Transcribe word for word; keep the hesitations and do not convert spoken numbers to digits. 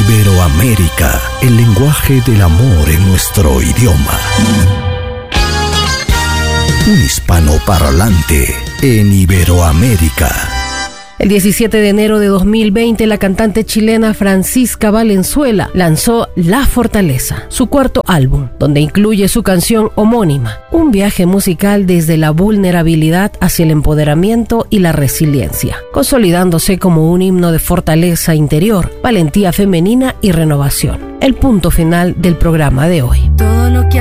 Iberoamérica, el lenguaje del amor en nuestro idioma. Un hispanoparlante en Iberoamérica. El diecisiete de enero de dos mil veinte, la cantante chilena Francisca Valenzuela lanzó La Fortaleza, su cuarto álbum, donde incluye su canción homónima, un viaje musical desde la vulnerabilidad hacia el empoderamiento y la resiliencia, consolidándose como un himno de fortaleza interior, valentía femenina y renovación. El punto final del programa de hoy. Todo lo que